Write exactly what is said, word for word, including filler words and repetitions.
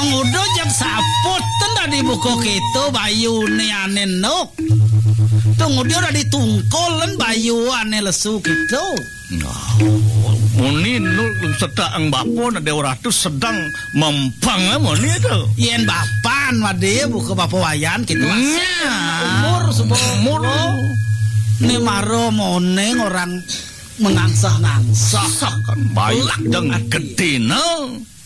pengudo jam saput tadi buku gitu bayu ane nuk tunggu dia udah ditungkulan bayu ane lesu gitu muni sedang bapo na dewaratu sedang mempang muni itu yen bapan wadi buku bapo wayan gitu umur sebuah umur ini maro moneng orang mengangsah-ngangsah kan bayu dan gedina